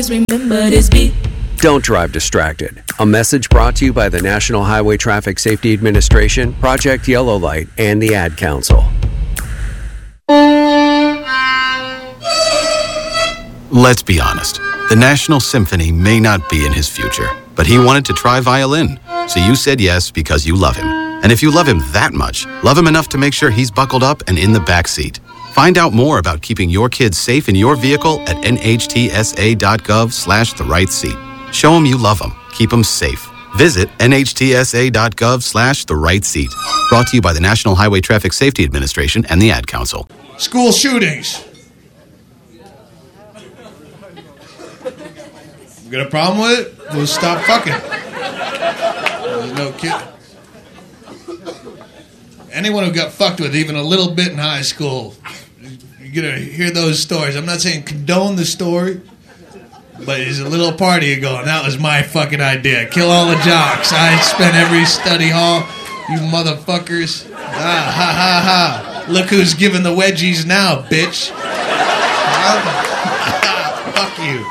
Remember this beat. Don't drive distracted. A message brought to you by the National Highway Traffic Safety Administration, Project Yellow Light, and the Ad Council. Let's be honest. The National Symphony may not be in his future, but he wanted to try violin. So you said yes because you love him. And if you love him that much, love him enough to make sure he's buckled up and in the back seat. Find out more about keeping your kids safe in your vehicle at nhtsa.gov/the-right-seat. Show them you love them. Keep them safe. Visit nhtsa.gov/the-right-seat. Brought to you by the National Highway Traffic Safety Administration and the Ad Council. School shootings. You got a problem with it? We'll stop fucking. There's no kid. Anyone who got fucked with even a little bit in high school, you're going to hear those stories. I'm not saying condone the story, but there's a little party going, that was my fucking idea. Kill all the jocks. I spent every study hall. You motherfuckers. Ah, ha, ha, ha. Look who's giving the wedgies now, bitch. Fuck you.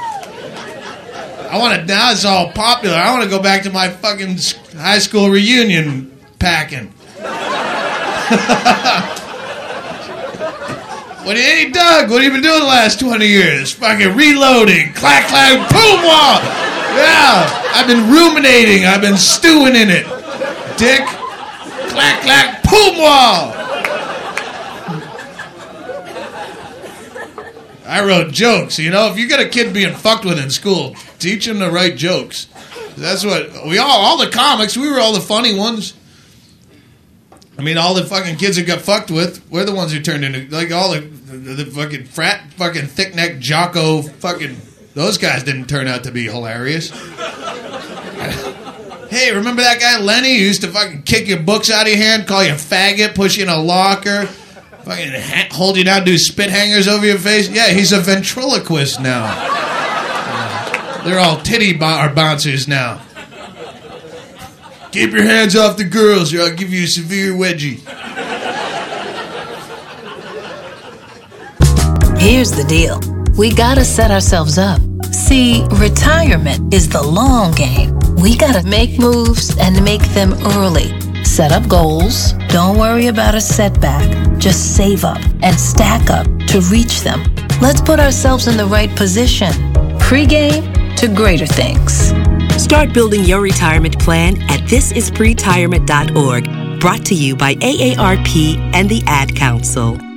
Now it's all popular. I want to go back to my fucking high school reunion packing. Hey, Doug, what have you been doing the last 20 years? Fucking reloading. Clack, clack, boom, wah. Yeah, I've been ruminating. I've been stewing in it. Dick. Clack, clack, boom, wah. I wrote jokes. You know, if you got a kid being fucked with in school, teach him to write jokes. That's what all the comics, we were all the funny ones. I mean, all the fucking kids that got fucked with, we're the ones who turned into, like, all the fucking frat, fucking thick-neck, jocko, fucking, those guys didn't turn out to be hilarious. Hey, remember that guy Lenny who used to fucking kick your books out of your hand, call you a faggot, push you in a locker, fucking hold you down, do spit hangers over your face? Yeah, he's a ventriloquist now. They're all titty bouncers now. Keep your hands off the girls or I'll give you a severe wedgie. Here's the deal. We gotta set ourselves up. See, retirement is the long game. We gotta make moves and make them early. Set up goals. Don't worry about a setback. Just save up and stack up to reach them. Let's put ourselves in the right position. Pre-game to greater things. Start building your retirement plan at thisispretirement.org. Brought to you by AARP and the Ad Council.